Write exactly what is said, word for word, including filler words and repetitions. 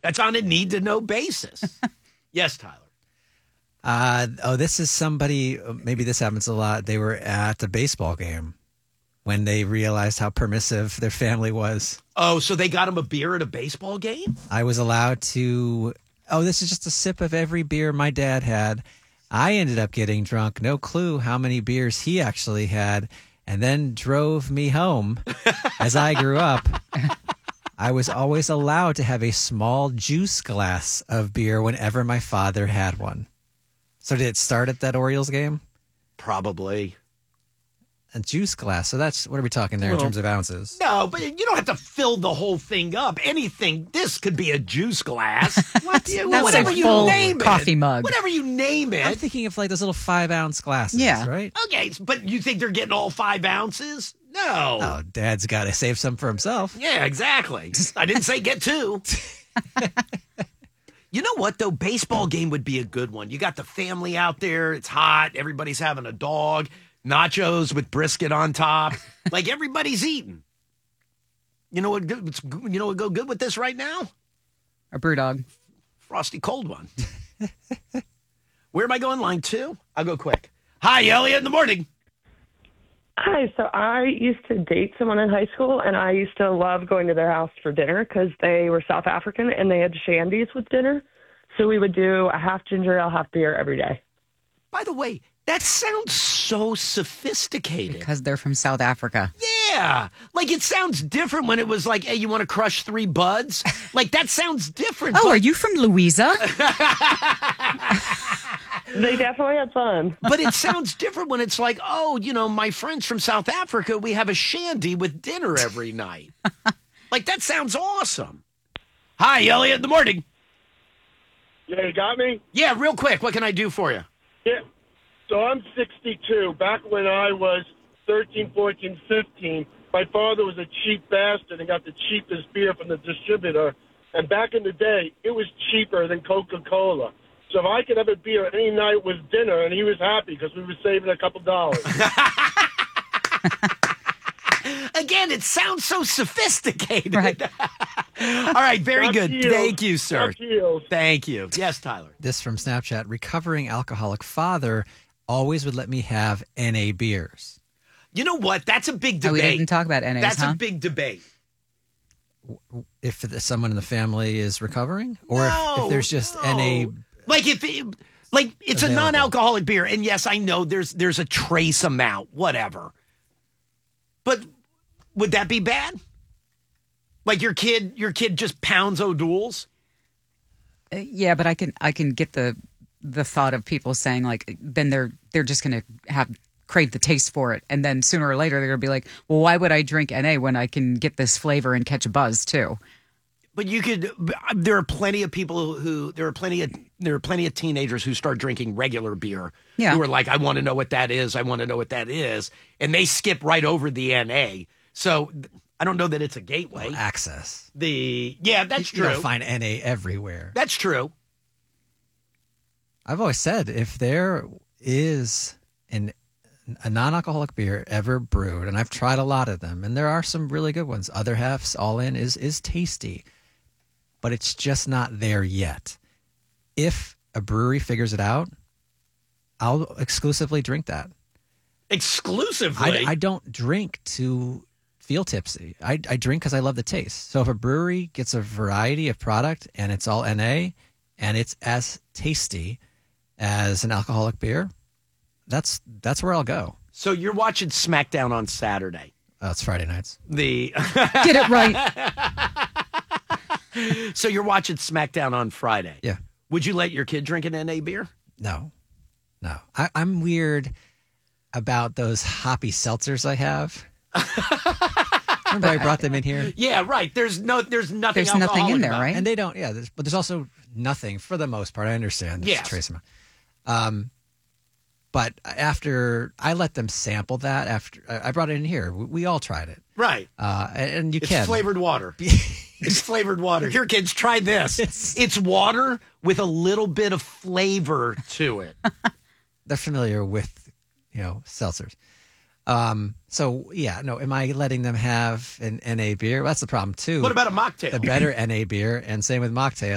That's on a need-to-know basis. Yes, Tyler. Uh, oh, this is somebody, maybe this happens a lot. They were at a baseball game when they realized how permissive their family was. Oh, so they got him a beer at a baseball game? I was allowed to, oh, this is just a sip of every beer my dad had. I ended up getting drunk. No clue how many beers he actually had, and then drove me home. As I grew up, I was always allowed to have a small juice glass of beer whenever my father had one. So did it start at that Orioles game? Probably. A juice glass. So that's, what are we talking there Well, in terms of ounces? No, but you don't have to fill the whole thing up. Anything, this could be a juice glass. What? Yeah, That's whatever a you full name coffee it. mug. Whatever you name it. I'm thinking of like those little five ounce glasses, Yeah. right? Okay, but you think they're getting all five ounces? No. Oh, Dad's got to save some for himself. Yeah, exactly. I didn't say get two. You know what, though? Baseball game would be a good one. You got the family out there. It's hot. Everybody's having a dog. Nachos with brisket on top. Like, everybody's eating. You know what? Good, you know what would go good with this right now? A brew dog. Frosty cold one. Where am I going? Line two? I'll go quick. Hi, Elliot in the morning. Hi, so I used to date someone in high school, and I used to love going to their house for dinner because they were South African, and they had shandies with dinner. So we would do a half ginger ale, half beer every day. By the way, that sounds so sophisticated. Because they're from South Africa. Yeah. Like, it sounds different when it was like, hey, you want to crush three buds? Like, that sounds different. Oh, but, are you from Louisa? They definitely had fun. but it sounds different when it's like, oh, you know, my friends from South Africa, we have a shandy with dinner every night. Like, that sounds awesome. Hi, Elliot in the morning. Yeah, you got me? Yeah, real quick. What can I do for you? Yeah. So I'm sixty-two. Back when I was thirteen, fourteen, fifteen, my father was a cheap bastard and got the cheapest beer from the distributor. And back in the day, it was cheaper than Coca-Cola. So if I could have a beer any night with dinner, and he was happy because we were saving a couple dollars. Again, it sounds so sophisticated. Right. All right, very Duck good. heels. Thank you, sir. Duck heels. Thank you. Yes, Tyler. This from Snapchat. Recovering alcoholic father always would let me have N A beers. You know what? That's a big Oh, debate. we didn't talk about N As, That's huh? a big debate. If someone in the family is recovering, or if, No, if there's just no. N A. Like if it, like it's Available. a non-alcoholic beer, and yes, I know there's there's a trace amount, whatever. But would that be bad? Like your kid, your kid just pounds O'Doul's. Uh, yeah, but I can I can get the the thought of people saying like then they're they're just going to have crave the taste for it, and then sooner or later they're going to be like, well, why would I drink N A when I can get this flavor and catch a buzz too? But you could. There are plenty of people who there are plenty of there are plenty of teenagers who start drinking regular beer. Yeah. Who are like, I want to know what that is. I want to know what that is, and they skip right over the N A. So I don't know that it's a gateway. Access. The yeah, that's You're true. gonna find N A everywhere. That's true. I've always said if there is an a non-alcoholic beer ever brewed, and I've tried a lot of them, and there are some really good ones. Other Half's All In is is tasty, but it's just not there yet. If a brewery figures it out, I'll exclusively drink that. Exclusively. I, I don't drink to feel tipsy. I, I drink because I love the taste. So if a brewery gets a variety of product and it's all N A and it's as tasty as an alcoholic beer, that's that's where I'll go. So you're watching SmackDown on Saturday. Oh, it's Friday nights. The Get it right. so you're watching SmackDown on Friday. Yeah. Would you let your kid drink an N A beer? No, no. I, I'm weird about those hoppy seltzers I have. Remember I brought them in here? Yeah, right. There's no, there's nothing. There's nothing in alcoholic there, about it. right? And they don't, yeah, there's, but there's also nothing for the most part. I understand. There's Yes. a trace amount. Um, but after I let them sample that, after I I brought it in here, we, we all tried it. Right. Uh, and, and you It's can. flavored water. It's flavored water. Here, kids, try this. It's- It's water with a little bit of flavor to it. They're familiar with, you know, seltzers. Um, so yeah, no, am I letting them have an N A beer? Well, that's the problem too. What about a mocktail? The better N A beer, and same with mocktail.